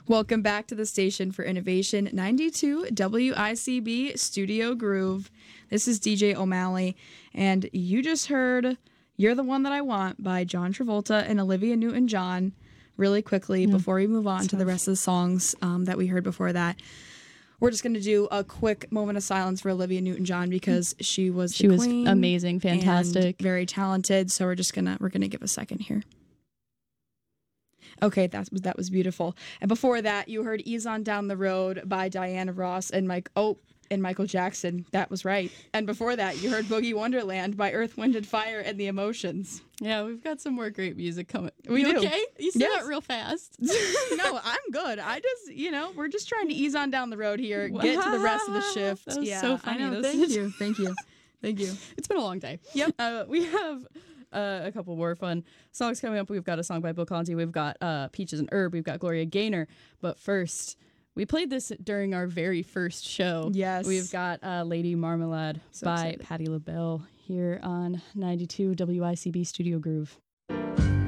Welcome back to the station for Innovation 92 WICB Studio Groove. This is DJ O'Malley, and you just heard You're the One That I Want by John Travolta and Olivia Newton-John. Really quickly, before we move on to the rest of the songs that we heard before that, we're just going to do a quick moment of silence for Olivia Newton-John because she was queen amazing, fantastic, and very talented. So we're gonna give a second here. Okay, that was beautiful. And before that, you heard "Ease On Down the Road" by Diana Ross and Michael Jackson. That was right. And before that, you heard "Boogie Wonderland" by Earth, Wind and Fire and the Emotions. Yeah, we've got some more great music coming. We do. Okay? You said that real fast. No, I'm good. I just, we're just trying to ease on down the road here, get to the rest of the shift. That was so funny. I know. Thank you. It's been a long day. Yep. We have a couple more fun songs coming up. We've got a song by Bill Conti. We've got Peaches and Herb. We've got Gloria Gaynor. But first, we played this during our very first show. Yes. We've got Lady Marmalade by Patti LaBelle here on 92 WICB Studio Groove.